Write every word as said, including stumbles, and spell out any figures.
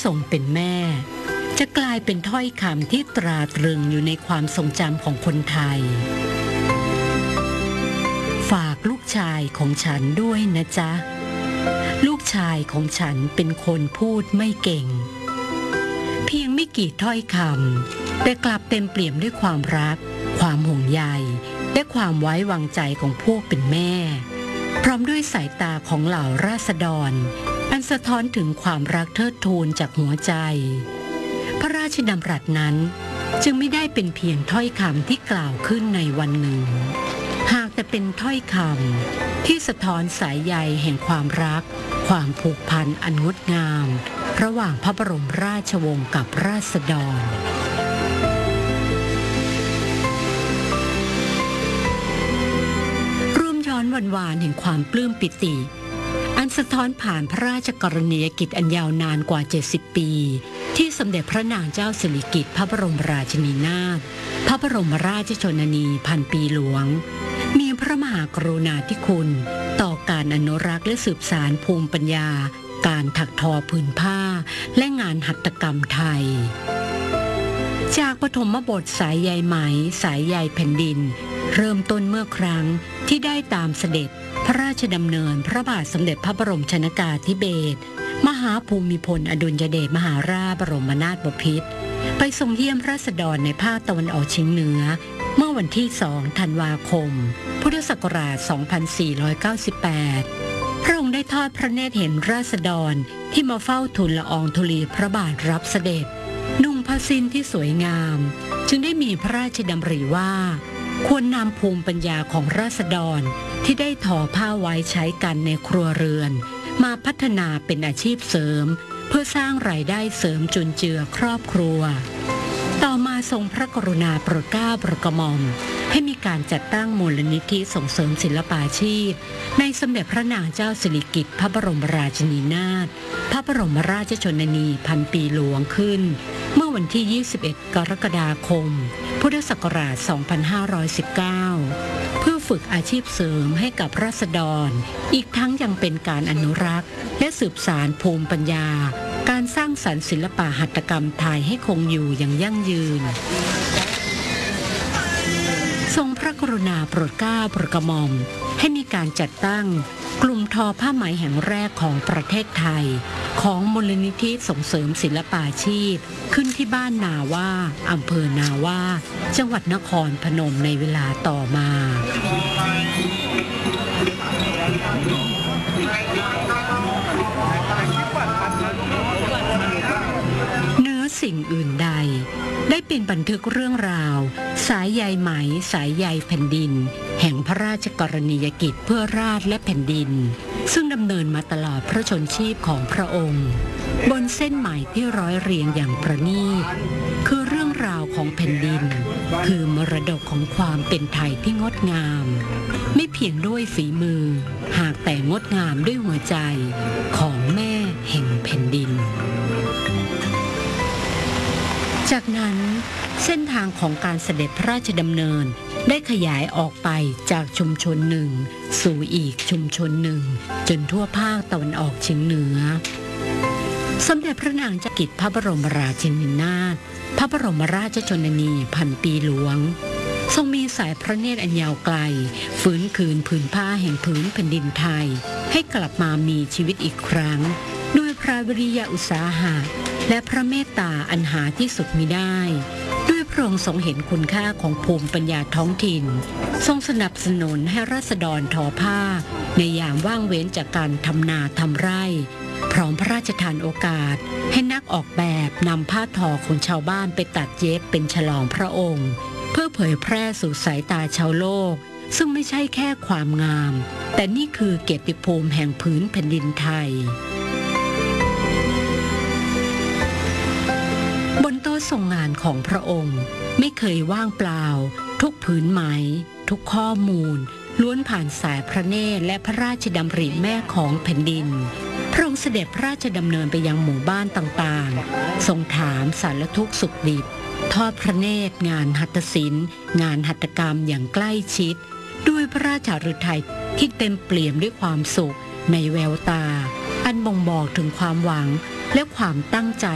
ทรงเป็นแม่จะกลายเป็นถ้อยคำที่ตราตรึงอยู่ในความทรงจำของคนไทยฝากลูกชายของฉันด้วยนะจ๊ะลูกชายของฉันเป็นคนพูดไม่เก่งเพียงไม่กี่ถ้อยคำแต่กลับเต็มเปี่ยมด้วยความรักความห่วงใยและความไว้วางใจของพวกเป็นแม่พร้อมด้วยสายตาของเหล่าราษฎรอันสะท้อนถึงความรักเทิดทูนจากหัวใจพระราชดำรัสนั้นจึงไม่ได้เป็นเพียงถ้อยคำที่กล่าวขึ้นในวันหนึ่งหากแต่เป็นถ้อยคำที่สะท้อนสายใยแห่งความรักความผูกพันอันงดงามระหว่างพระบรมราชวงศ์กับราษฎรร่วมย้อนวันวานแห่งความปลื้มปิติอันสะท้อนผ่านพระราชกรณียกิจอันยาวนานกว่าเจ็ดสิบปีที่สมเด็จพระนางเจ้าสิริกิติ์พระบรมราชินีนาถพระบรมราชชนนีพันปีหลวงมีพระมหากรุณาธิคุณต่อการอนุรักษ์และสืบสานภูมิปัญญาการถักทอผืนผ้าและงานหัตถกรรมไทยจากปฐมบทสายใยไหมสายใยแผ่นดินเริ่มต้นเมื่อครั้งที่ได้ตามเสด็จพระราชดำเนินพระบาทสมเด็จพระบรมชนกาธิเบศรมหาภูมิพลอดุลยเดชมหาราชบรมนาถบพิตรไปทรงเยี่ยมราษฎรในภาคตะวันออกเฉียงเหนือเมื่อวันที่สองธันวาคมพุทธศักราชสองพันสี่ร้อยเก้าสิบแปดพระองค์ได้ทอดพระเนตรเห็นราษฎรที่มาเฝ้าทูลละอองธุลีพระบาทรับเสด็จนุ่งผ้าสิ้นที่สวยงามจึงได้มีพระราชดำริว่าควรนำภูมิปัญญาของราษฎรที่ได้ทอผ้าไว้ใช้กันในครัวเรือนมาพัฒนาเป็นอาชีพเสริมเพื่อสร้างรายได้เสริมจุนเจือครอบครัวต่อมาทรงพระกรุณาโปรดเกล้าโปรดกระหม่อมให้มีการจัดตั้งมูลนิธิส่งเสริมศิลปาชีพในสมเด็จพระนางเจ้าสิริกิติ์พระบรมราชินีนาถพระบรมราชชนนีพันปีหลวงขึ้นเมื่อวันที่ยี่สิบเอ็ดกรกฎาคมพุทธศักราชสองพันห้าร้อยสิบเก้าเพื่อฝึกอาชีพเสริมให้กับราษฎรอีกทั้งยังเป็นการอนุรักษ์และสืบสานภูมิปัญญาการสร้างสรรค์ศิลปะหัตถกรรมไทยให้คงอยู่อย่างยั่งยืนทรงพระกรุณาโปรดเกล้าโปรดกระหม่อมให้มีการจัดตั้งกลุ่มทอผ้าไหมแห่งแรกของประเทศไทยของมูลนิธิส่งเสริมศิลปาชีพขึ้นที่บ้านนาว่าอำเภอนาว่าจังหวัดนครพนมในเวลาต่อมาเนื้อสิ่งอื่นใดได้เป็นบันทึกเรื่องราวสายใยไหมสายใยแผ่นดินแห่งพระราชกรณียกิจเพื่อราษฎร์และแผ่นดินซึ่งดำเนินมาตลอดพระชนชีพของพระองค์บนเส้นไหมที่ร้อยเรียงอย่างประณีตคือเรื่องราวของแผ่นดินคือมรดกของความเป็นไทยที่งดงามไม่เพียงด้วยฝีมือหากแต่งดงามด้วยหัวใจของแม่แห่งแผ่นดินจากนั้นเส้นทางของการเสด็จพระราชดำเนินได้ขยายออกไปจากชุมชนหนึ่งสู่อีกชุมชนหนึ่งจนทั่วภาคตะวันออกเฉียงเหนือสมเด็จพระนางเจ้าสิริกิติ์พระบรมราชินีนาถพระบรมราชชนนีพันปีหลวงทรงมีสายพระเนตรอันยาวไกลฟื้นคืนผืนผ้าแห่งผืนแผ่นดินไทยให้กลับมามีชีวิตอีกครั้งด้วยพระวิริยะอุตสาหะและพระเมตตาอันหาที่สุดมิได้ด้วยพระองค์ทรงเห็นคุณค่าของภูมิปัญญาท้องถิ่นทรงสนับสนุนให้ราษฎรทอผ้าในยามว่างเว้นจากการทำนาทำไร่พร้อมพระราชทานโอกาสให้นักออกแบบนำผ้าทอของชาวบ้านไปตัดเย็บเป็นฉลองพระองค์เพื่อเผยแพร่สู่สายตาชาวโลกซึ่งไม่ใช่แค่ความงามแต่นี่คือเกียรติภูมิแห่งพื้นแผ่นดินไทยบนโต๊ะทรงงานของพระองค์ไม่เคยว่างเปล่าทุกผืนไหมทุกข้อมูลล้วนผ่านสายพระเนตรและพระราชดำริแม่ของแผ่นดินพระองค์เสด็จพระราชดำเนินไปยังหมู่บ้านต่างๆทรงถามสารทุกข์สุขดิบทอดพระเนตรงานหัตถศิลป์งานหัตถกรรมอย่างใกล้ชิดด้วยพระราชฤทัยที่เต็มเปี่ยมด้วยความสุขในแววตาอันบ่งบอกถึงความหวังและความตั้งใจ